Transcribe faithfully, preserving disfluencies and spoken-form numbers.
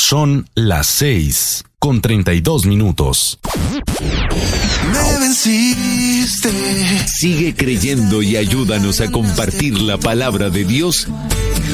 Son las seis con treinta y dos minutos. Me venciste. Sigue creyendo y ayúdanos a compartir la palabra de Dios